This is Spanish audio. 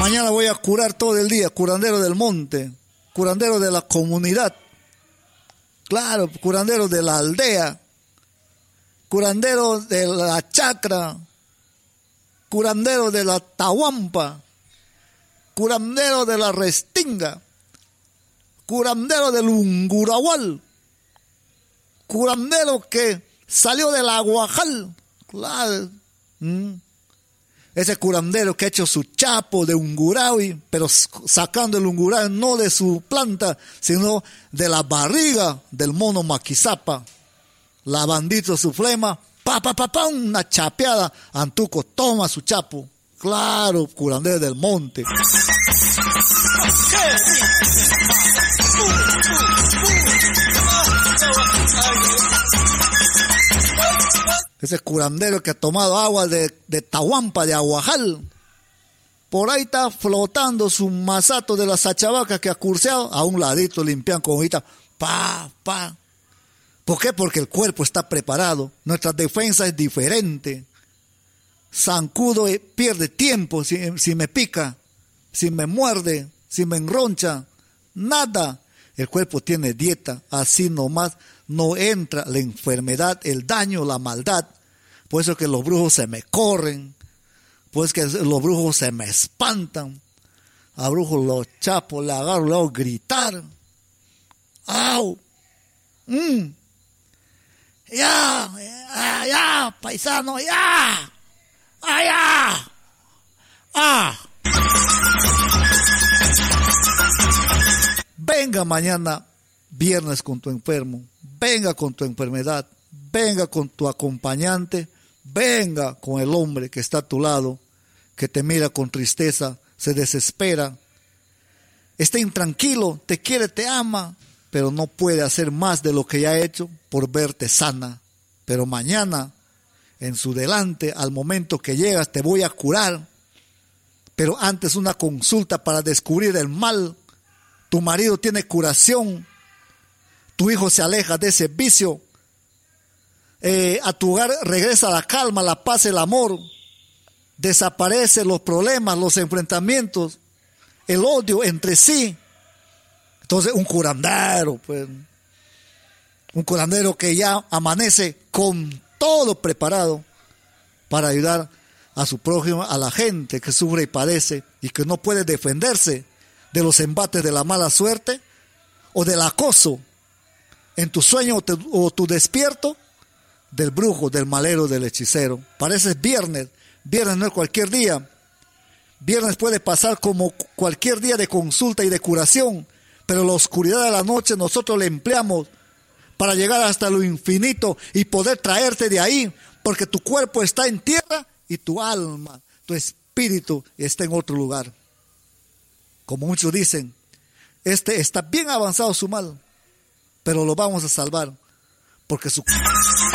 Mañana voy a curar todo el día, curandero del monte, curandero de la comunidad, claro, curandero de la aldea, curandero de la chacra, curandero de la tahuampa, curandero de la restinga, curandero del ungurahual, curandero que salió del aguajal, claro. Ese curandero que ha hecho su chapo de unguraui, pero sacando el unguraui no de su planta, sino de la barriga del mono maquizapa, lavandito su flema, una chapeada, Antuco toma su chapo, claro, curandero del monte. Ese curandero que ha tomado agua de Tahuampa, de Aguajal. Por ahí está flotando su masato de la sachabaca que ha curseado. A un ladito limpian con hojita. ¿Por qué? Porque el cuerpo está preparado. Nuestra defensa es diferente. Zancudo pierde tiempo si me pica, si me muerde, si me enroncha. Nada. El cuerpo tiene dieta. Así nomás no entra la enfermedad, el daño, la maldad. Por eso que los brujos se me corren. Pues que los brujos se me espantan. A brujos los chapos le agarro, le hago gritar. ¡Au! ¡Ya, paisano, ya! ¡Ah, ya! Venga mañana, viernes, con tu enfermo. Venga con tu enfermedad. Venga con tu acompañante. Venga con el hombre que está a tu lado, que te mira con tristeza, se desespera. Está intranquilo, te quiere, te ama, pero no puede hacer más de lo que ya ha hecho por verte sana. Pero mañana, en su delante, al momento que llegas, te voy a curar. Pero antes una consulta para descubrir el mal. Tu marido tiene curación. Tu hijo se aleja de ese vicio. A tu hogar regresa la calma, la paz, el amor. Desaparecen los problemas, los enfrentamientos, el odio entre sí. Entonces un curandero, pues, un curandero que ya amanece con todo preparado para ayudar a su prójimo, a la gente que sufre y padece y que no puede defenderse de los embates de la mala suerte o del acoso en tu sueño o tu despierto, del brujo, del malero, del hechicero. Parece viernes. Viernes no es cualquier día. Viernes puede pasar como cualquier día de consulta y de curación, pero la oscuridad de la noche nosotros la empleamos para llegar hasta lo infinito y poder traerte de ahí, porque tu cuerpo está en tierra y tu alma, tu espíritu está en otro lugar. Como muchos dicen, está bien avanzado su mal, pero lo vamos a salvar, porque su